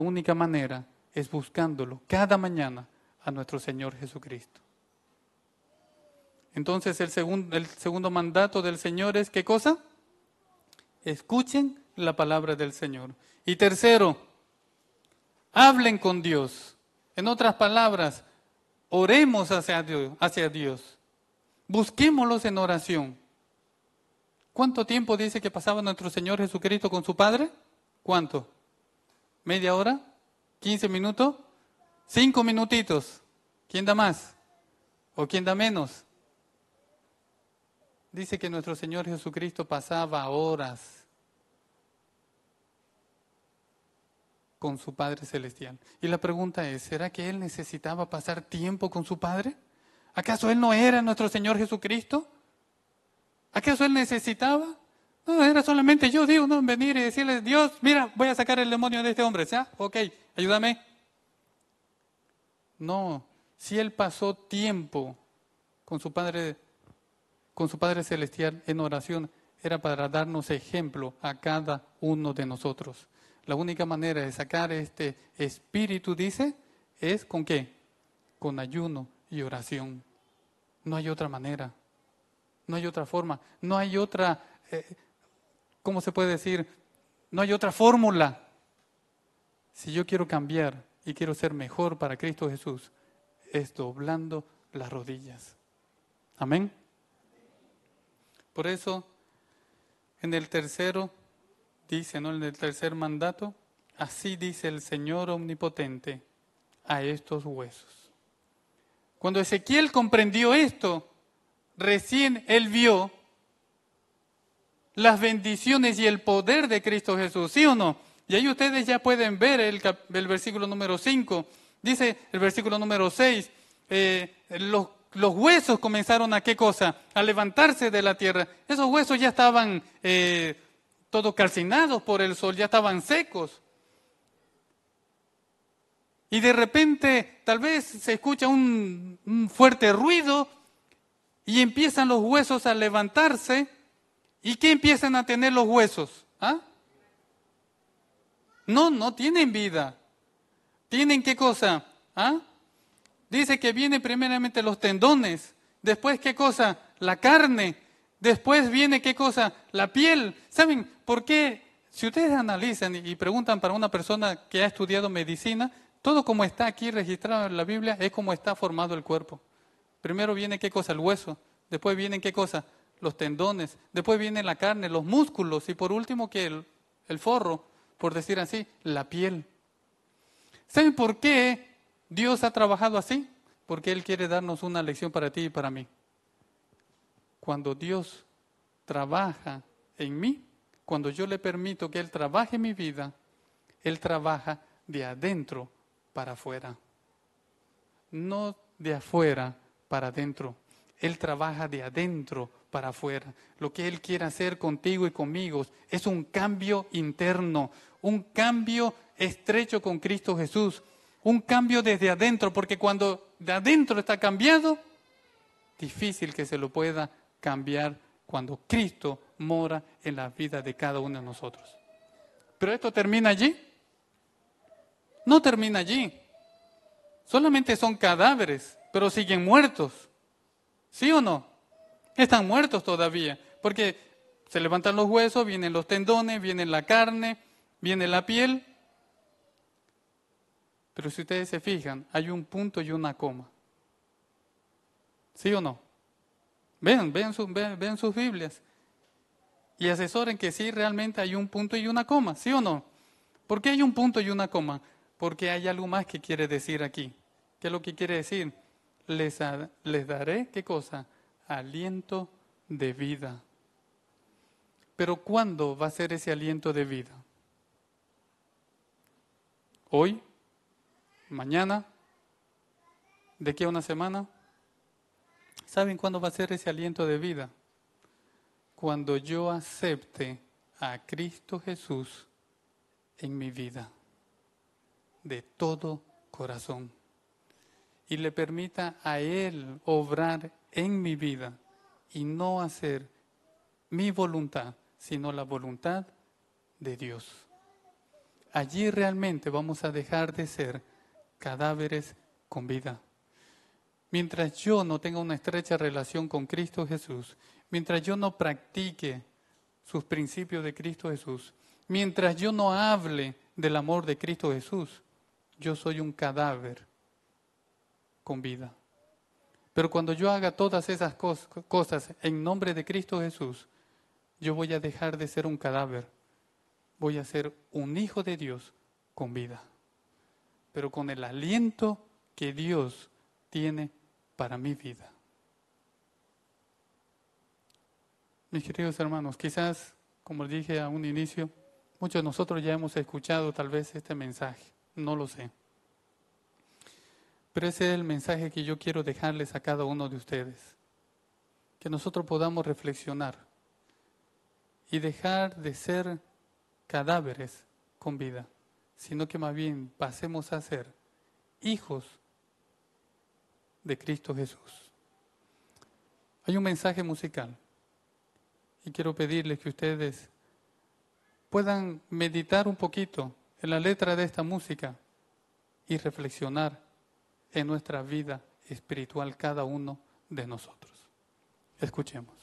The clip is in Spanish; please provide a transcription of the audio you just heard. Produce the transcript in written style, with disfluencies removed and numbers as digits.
única manera es buscándolo cada mañana a nuestro Señor Jesucristo. Entonces el segundo mandato del Señor es ¿qué cosa? Escuchen la palabra del Señor. Y tercero, hablen con Dios. En otras palabras, oremos hacia Dios. Busquémoslos en oración. ¿Cuánto tiempo dice que pasaba nuestro Señor Jesucristo con su Padre? ¿Cuánto? ¿Media hora? ¿15 minutos? 5 minutitos. ¿Quién da más? ¿O quién da menos? Dice que nuestro Señor Jesucristo pasaba horas con su Padre Celestial. Y la pregunta es, ¿será que Él necesitaba pasar tiempo con su Padre? ¿Acaso Él no era nuestro Señor Jesucristo? ¿Acaso Él necesitaba? No, era solamente yo, digo, no, venir y decirle, Dios, mira, voy a sacar el demonio de este hombre, ¿ya? Ok, ayúdame. No, si Él pasó tiempo con su Padre Celestial en oración, era para darnos ejemplo a cada uno de nosotros. La única manera de sacar este espíritu, dice, es ¿con qué? Con ayuno y oración. No hay otra manera. No hay otra forma. No hay otra, ¿cómo se puede decir? No hay otra fórmula. Si yo quiero cambiar y quiero ser mejor para Cristo Jesús, es doblando las rodillas. Amén. Por eso, en el tercero, dice, ¿no? En el tercer mandato, así dice el Señor omnipotente a estos huesos. Cuando Ezequiel comprendió esto, recién él vio las bendiciones y el poder de Cristo Jesús, ¿sí o no? Y ahí ustedes ya pueden ver el versículo número 5. Dice el versículo número 6, los huesos comenzaron a ¿qué cosa? A levantarse de la tierra. Esos huesos ya estaban todos calcinados por el sol, ya estaban secos. Y de repente tal vez se escucha un fuerte ruido y empiezan los huesos a levantarse. ¿Y qué empiezan a tener los huesos? ¿Ah? No tienen vida. ¿Tienen qué cosa? ¿Ah? Dice que vienen primeramente los tendones, después ¿qué cosa? La carne, después viene ¿qué cosa? La piel. ¿Saben por qué? Si ustedes analizan y preguntan para una persona que ha estudiado medicina, todo como está aquí registrado en la Biblia es como está formado el cuerpo. Primero viene ¿qué cosa? El hueso, después vienen ¿qué cosa? Los tendones, después viene la carne, los músculos y por último que el forro, por decir así, la piel. ¿Saben por qué Dios ha trabajado así? Porque Él quiere darnos una lección para ti y para mí. Cuando Dios trabaja en mí, cuando yo le permito que Él trabaje en mi vida, Él trabaja de adentro para afuera. No de afuera para adentro. Él trabaja de adentro para afuera. Lo que Él quiere hacer contigo y conmigo es un cambio interno, un cambio estrecho con Cristo Jesús, un cambio desde adentro, porque cuando de adentro está cambiado, difícil que se lo pueda cambiar cuando Cristo mora en la vida de cada uno de nosotros. ¿Pero esto termina allí? No termina allí. Solamente son cadáveres, pero siguen muertos. ¿Sí o no? Están muertos todavía, porque se levantan los huesos, vienen los tendones, viene la carne, viene la piel. Pero si ustedes se fijan, hay un punto y una coma. ¿Sí o no? Vean sus Biblias y asesoren que sí realmente hay un punto y una coma, ¿sí o no? ¿Por qué hay un punto y una coma? Porque hay algo más que quiere decir aquí. ¿Qué es lo que quiere decir? Les daré, ¿qué cosa? Aliento de vida. Pero ¿cuándo va a ser ese aliento de vida? ¿Hoy? ¿Mañana? ¿De qué a una semana? ¿Saben cuándo va a ser ese aliento de vida? Cuando yo acepte a Cristo Jesús en mi vida, de todo corazón, y le permita a Él obrar en mi vida y no hacer mi voluntad, sino la voluntad de Dios. allí realmente vamos a dejar de ser cadáveres con vida. Mientras yo no tenga una estrecha relación con Cristo Jesús, mientras yo no practique sus principios de Cristo Jesús, mientras yo no hable del amor de Cristo Jesús, yo soy un cadáver con vida. Pero cuando yo haga todas esas cosas en nombre de Cristo Jesús, yo voy a dejar de ser un cadáver. Voy a ser un hijo de Dios con vida. Pero con el aliento que Dios tiene para mi vida. Mis queridos hermanos, quizás, como dije a un inicio, muchos de nosotros ya hemos escuchado tal vez este mensaje, no lo sé. Pero ese es el mensaje que yo quiero dejarles a cada uno de ustedes. Que nosotros podamos reflexionar y dejar de ser cadáveres con vida, sino que más bien pasemos a ser hijos de Cristo Jesús. Hay un mensaje musical y quiero pedirles que ustedes puedan meditar un poquito en la letra de esta música y reflexionar en nuestra vida espiritual cada uno de nosotros. Escuchemos.